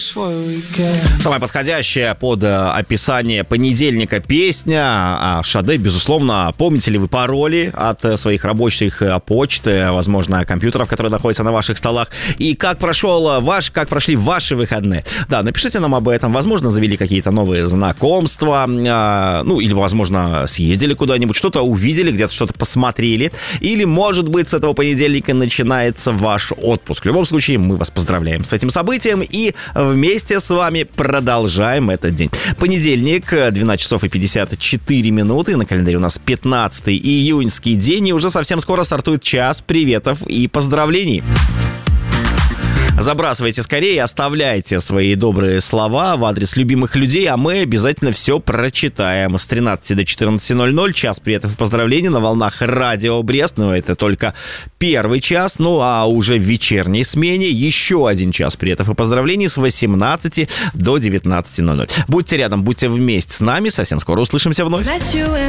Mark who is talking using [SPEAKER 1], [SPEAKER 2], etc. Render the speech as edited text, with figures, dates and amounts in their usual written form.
[SPEAKER 1] Самая подходящая под описание понедельника песня Шаде, безусловно. Помните ли вы пароли от своих рабочих почт, возможно, компьютеров, которые находятся на ваших столах? И как прошли ваши выходные? Да, напишите нам об этом. Возможно, завели какие-то новые знакомства, или, возможно, съездили куда-нибудь, что-то увидели, где-то что-то посмотрели. Или, может быть, с этого понедельника начинается ваш отпуск. В любом случае, мы вас поздравляем с этим событием и вместе с вами продолжаем этот день. Понедельник, 12 часов и 54 минуты. На календаре у нас 15 июньский день. И уже совсем скоро стартует час приветов и поздравлений. Забрасывайте скорее, оставляйте свои добрые слова в адрес любимых людей, а мы обязательно все прочитаем. С 13 до 14:00 час приветов и поздравлений на волнах Радио Брест. Но это только первый час. А уже в вечерней смене еще один час приветов и поздравлений с 18 до 19:00. Будьте рядом, будьте вместе с нами. Совсем скоро услышимся вновь.